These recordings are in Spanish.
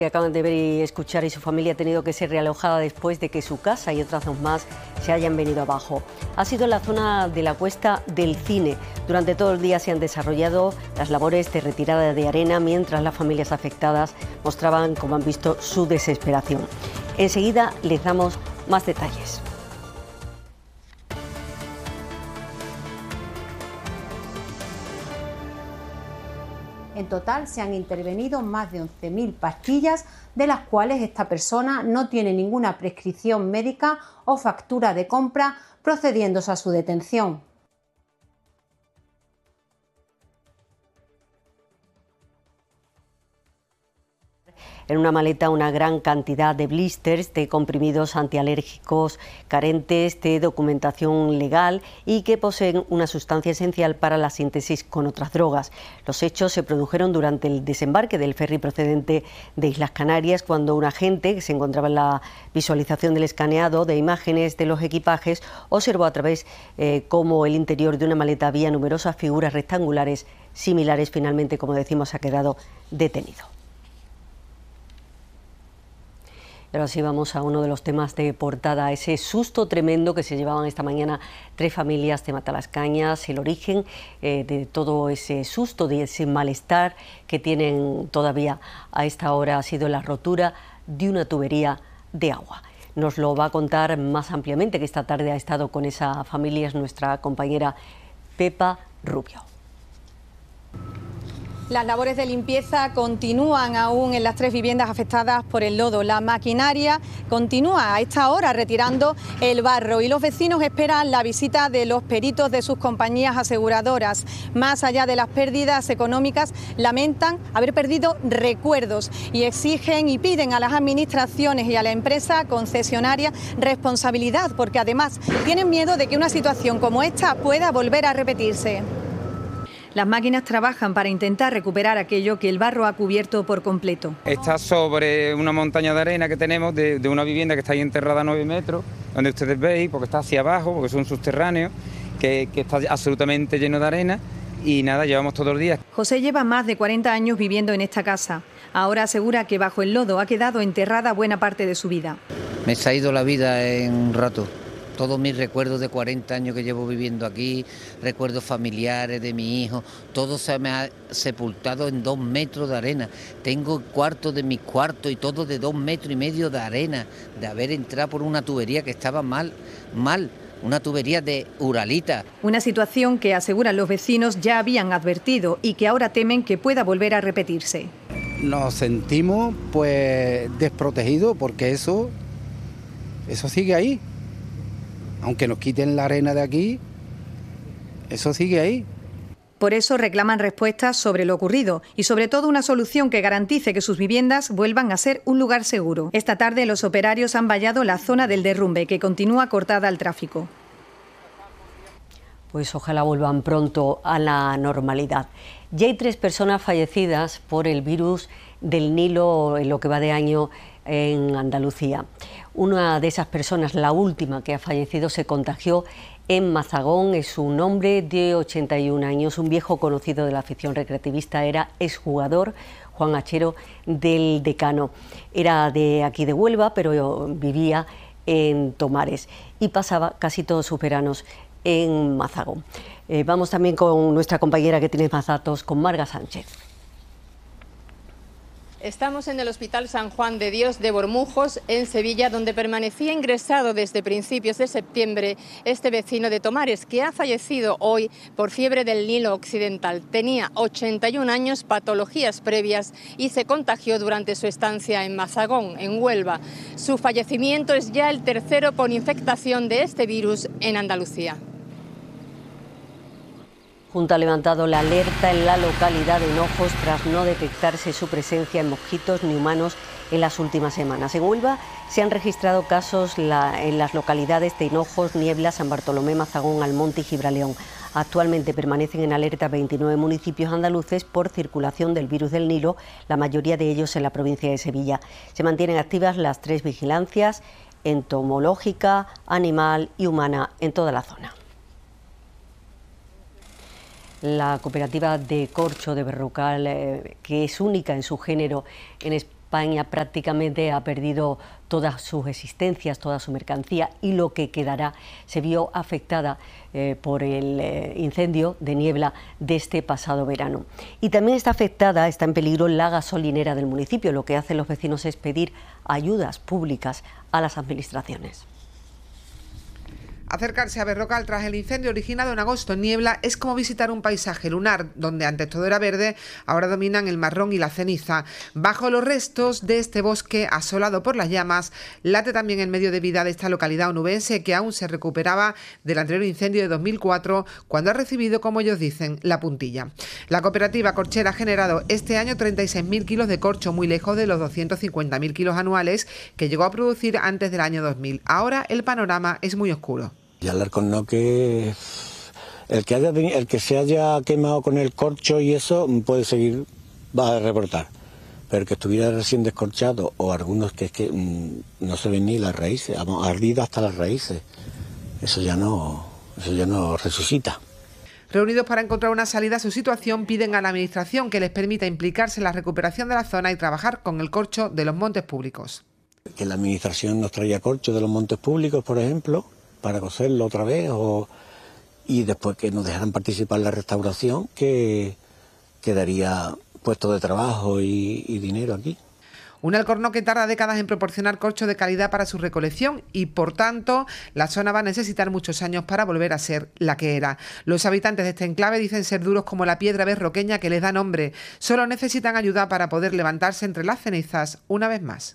Que acaban de ver y escuchar, y su familia ha tenido que ser realojada después de que su casa y otras dos más se hayan venido abajo. Ha sido en la zona de la Cuesta del Cine. Durante todo el día se han desarrollado las labores de retirada de arena, mientras las familias afectadas mostraban, como han visto, su desesperación. Enseguida les damos más detalles. En total se han intervenido más de 11.000 pastillas, de las cuales esta persona no tiene ninguna prescripción médica o factura de compra, procediéndose a su detención. En una maleta una gran cantidad de blisters, de comprimidos antialérgicos carentes de documentación legal y que poseen una sustancia esencial para la síntesis con otras drogas. Los hechos se produjeron durante el desembarque del ferry procedente de Islas Canarias, cuando un agente que se encontraba en la visualización del escaneado de imágenes de los equipajes observó a través cómo el interior de una maleta había numerosas figuras rectangulares similares. Finalmente, como decimos, ha quedado detenido. Ahora sí vamos a uno de los temas de portada, ese susto tremendo que se llevaban esta mañana 3 familias de Matalascañas, el origen de todo ese susto, de ese malestar que tienen todavía a esta hora ha sido la rotura de una tubería de agua. Nos lo va a contar más ampliamente, que esta tarde ha estado con esa familia, es nuestra compañera Pepa Rubio. Las labores de limpieza continúan aún en las 3 viviendas afectadas por el lodo. La maquinaria continúa a esta hora retirando el barro y los vecinos esperan la visita de los peritos de sus compañías aseguradoras. Más allá de las pérdidas económicas, lamentan haber perdido recuerdos y exigen y piden a las administraciones y a la empresa concesionaria responsabilidad, porque además tienen miedo de que una situación como esta pueda volver a repetirse. Las máquinas trabajan para intentar recuperar aquello que el barro ha cubierto por completo. Está sobre una montaña de arena que tenemos de una vivienda que está ahí enterrada a 9 metros, donde ustedes veis, porque está hacia abajo, porque son subterráneos, que está absolutamente lleno de arena y nada, llevamos todo el día. José lleva más de 40 años viviendo en esta casa. Ahora asegura que bajo el lodo ha quedado enterrada buena parte de su vida. Me se ha ido la vida en un rato. Todos mis recuerdos de 40 años que llevo viviendo aquí, recuerdos familiares de mi hijo, todo se me ha sepultado en 2 metros de arena. Tengo cuartos de mis cuartos y todo de 2,5 metros de arena, de haber entrado por una tubería que estaba mal, una tubería de Uralita. Una situación que, aseguran los vecinos, ya habían advertido y que ahora temen que pueda volver a repetirse. Nos sentimos pues desprotegidos porque eso sigue ahí. Aunque nos quiten la arena de aquí, eso sigue ahí. Por eso reclaman respuestas sobre lo ocurrido y sobre todo una solución que garantice que sus viviendas vuelvan a ser un lugar seguro. Esta tarde los operarios han vallado la zona del derrumbe, que continúa cortada al tráfico. Pues ojalá vuelvan pronto a la normalidad. Ya hay 3 personas fallecidas por el virus del Nilo en lo que va de año en Andalucía. Una de esas personas, la última que ha fallecido, se contagió en Mazagón. Es un hombre de 81 años, un viejo conocido de la afición recreativista, era exjugador, Juan Achero, del Decano. Era de aquí de Huelva, pero vivía en Tomares y pasaba casi todos sus veranos en Mazagón. Vamos también con nuestra compañera que tiene más datos, con Marga Sánchez. Estamos en el Hospital San Juan de Dios de Bormujos, en Sevilla, donde permanecía ingresado desde principios de septiembre este vecino de Tomares, que ha fallecido hoy por fiebre del Nilo Occidental. Tenía 81 años, patologías previas y se contagió durante su estancia en Mazagón, en Huelva. Su fallecimiento es ya el tercero por infectación de este virus en Andalucía. Junta ha levantado la alerta en la localidad de Hinojos tras no detectarse su presencia en mosquitos ni humanos en las últimas semanas. En Huelva se han registrado casos en las localidades de Hinojos, Niebla, San Bartolomé, Mazagón, Almonte y Gibraleón. Actualmente permanecen en alerta 29 municipios andaluces por circulación del virus del Nilo, la mayoría de ellos en la provincia de Sevilla. Se mantienen activas las 3 vigilancias entomológica, animal y humana en toda la zona. La cooperativa de corcho de Berrocal, que es única en su género en España, España prácticamente ha perdido todas sus existencias, toda su mercancía, y lo que quedará se vio afectada por el incendio de Niebla de este pasado verano. Y también está en peligro la gasolinera del municipio. Lo que hacen los vecinos es pedir ayudas públicas a las administraciones. Acercarse a Berrocal tras el incendio originado en agosto en Niebla es como visitar un paisaje lunar, donde antes todo era verde, ahora dominan el marrón y la ceniza. Bajo los restos de este bosque asolado por las llamas, late también el medio de vida de esta localidad onubense, que aún se recuperaba del anterior incendio de 2004, cuando ha recibido, como ellos dicen, la puntilla. La cooperativa corchera ha generado este año 36.000 kilos de corcho, muy lejos de los 250.000 kilos anuales que llegó a producir antes del año 2000. Ahora el panorama es muy oscuro. Y al Alcornoque, el que se haya quemado con el corcho y eso puede seguir, va a reportar. Pero el que estuviera recién descorchado, o algunos que es que no se ven ni las raíces, ardido hasta las raíces, eso ya no resucita. Reunidos para encontrar una salida a su situación, piden a la Administración que les permita implicarse en la recuperación de la zona y trabajar con el corcho de los montes públicos. Que la Administración nos traiga corcho de los montes públicos, por ejemplo, para coserlo otra vez, y después que nos dejaran participar en la restauración, que daría puestos de trabajo y dinero aquí. Un Alcornoque tarda décadas en proporcionar corcho de calidad para su recolección y, por tanto, la zona va a necesitar muchos años para volver a ser la que era. Los habitantes de este enclave dicen ser duros como la piedra berroqueña que les da nombre. Solo necesitan ayuda para poder levantarse entre las cenizas una vez más.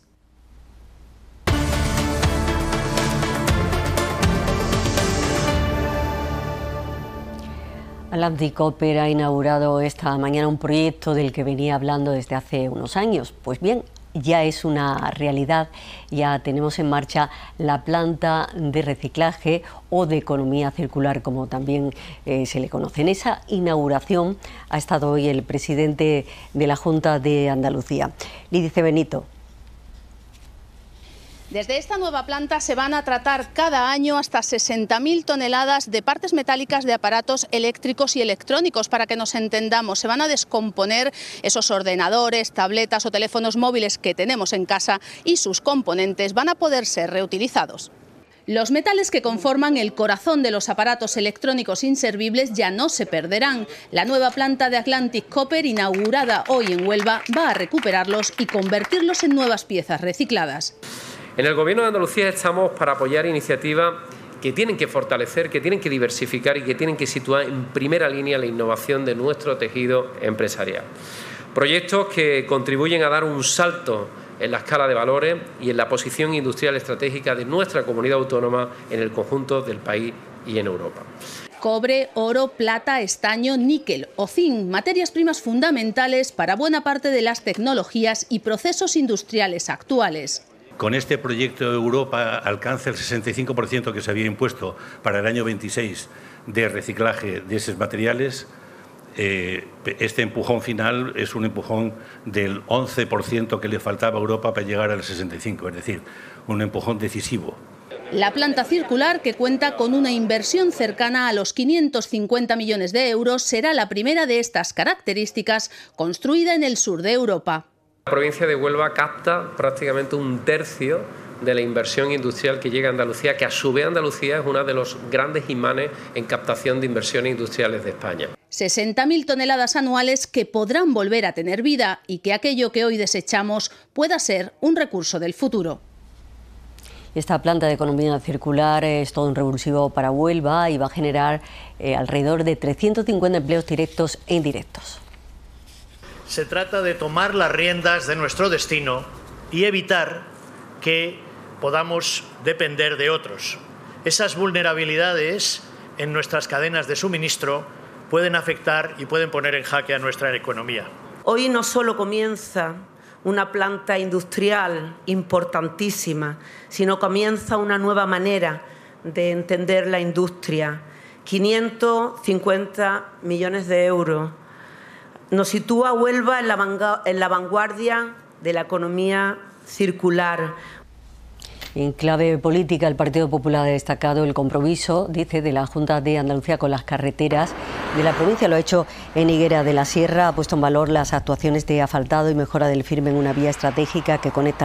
Atlantic Copper ha inaugurado esta mañana un proyecto del que venía hablando desde hace unos años. Pues bien, ya es una realidad, ya tenemos en marcha la planta de reciclaje o de economía circular, como también se le conoce. En esa inauguración ha estado hoy el presidente de la Junta de Andalucía. Lídice Benito. Desde esta nueva planta se van a tratar cada año hasta 60.000 toneladas de partes metálicas de aparatos eléctricos y electrónicos. Para que nos entendamos, se van a descomponer esos ordenadores, tabletas o teléfonos móviles que tenemos en casa y sus componentes van a poder ser reutilizados. Los metales que conforman el corazón de los aparatos electrónicos inservibles ya no se perderán. La nueva planta de Atlantic Copper, inaugurada hoy en Huelva, va a recuperarlos y convertirlos en nuevas piezas recicladas. En el Gobierno de Andalucía estamos para apoyar iniciativas que tienen que fortalecer, que tienen que diversificar y que tienen que situar en primera línea la innovación de nuestro tejido empresarial. Proyectos que contribuyen a dar un salto en la escala de valores y en la posición industrial estratégica de nuestra comunidad autónoma en el conjunto del país y en Europa. Cobre, oro, plata, estaño, níquel o zinc, materias primas fundamentales para buena parte de las tecnologías y procesos industriales actuales. Con este proyecto Europa alcanza el 65% que se había impuesto para el año 26 de reciclaje de esos materiales. Este empujón final es un empujón del 11% que le faltaba a Europa para llegar al 65%, es decir, un empujón decisivo. La planta circular, que cuenta con una inversión cercana a los 550 millones de euros, será la primera de estas características construida en el sur de Europa. La provincia de Huelva capta prácticamente un tercio de la inversión industrial que llega a Andalucía, que a su vez Andalucía es uno de los grandes imanes en captación de inversiones industriales de España. 60.000 toneladas anuales que podrán volver a tener vida y que aquello que hoy desechamos pueda ser un recurso del futuro. Esta planta de economía circular es todo un revulsivo para Huelva y va a generar alrededor de 350 empleos directos e indirectos. Se trata de tomar las riendas de nuestro destino y evitar que podamos depender de otros. Esas vulnerabilidades en nuestras cadenas de suministro pueden afectar y pueden poner en jaque a nuestra economía. Hoy no solo comienza una planta industrial importantísima, sino comienza una nueva manera de entender la industria. 550 millones de euros. Nos sitúa Huelva en la vanguardia de la economía circular. En clave política, el Partido Popular ha destacado el compromiso, dice, de la Junta de Andalucía con las carreteras de la provincia. Lo ha hecho en Higuera de la Sierra, ha puesto en valor las actuaciones de asfaltado y mejora del firme en una vía estratégica que conecta